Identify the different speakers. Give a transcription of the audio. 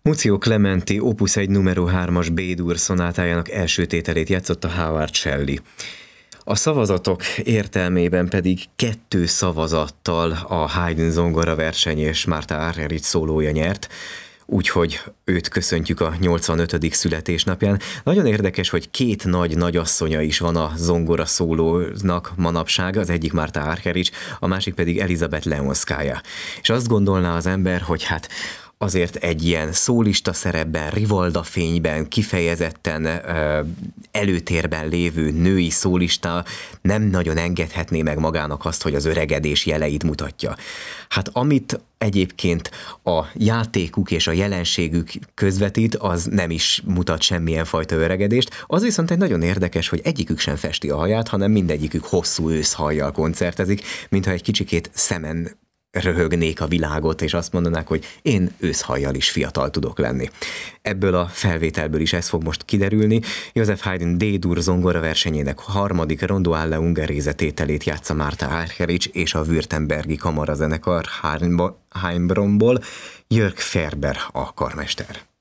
Speaker 1: Muzio Clementi Opus 1 numero 3-as B-dur szonátájának első tételét játszotta Howard Shelley. A szavazatok értelmében pedig 2 szavazattal a Haydn zongora verseny és Martha Argerich szólója nyert, úgyhogy őt köszöntjük a 85. születésnapján. Nagyon érdekes, hogy 2 nagy nagyasszonya is van a zongora szólónak manapság, az egyik Martha Argerich, a másik pedig Elizabeth Leonskaya. És azt gondolná az ember, hogy hát azért egy ilyen szólista szerepben, Rivalda fényben, kifejezetten előtérben lévő női szólista nem nagyon engedhetné meg magának azt, hogy az öregedés jeleit mutatja. Hát amit egyébként a játékuk és a jelenségük közvetít, az nem is mutat semmilyen fajta öregedést. Az viszont egy nagyon érdekes, hogy egyikük sem festi a haját, hanem mindegyikük hosszú őszhajjal koncertezik, mintha egy kicsikét szemen röhögnék a világot, és azt mondanák, hogy én őszhajjal is fiatal tudok lenni. Ebből a felvételből is ez fog most kiderülni. Joseph Haydn D-dur zongora versenyének 3. Rondo alle Ungherese tételét játsza Martha Argerich és a Württembergi kamarazenekar Heimbronnból, Jörg Ferber a karmester.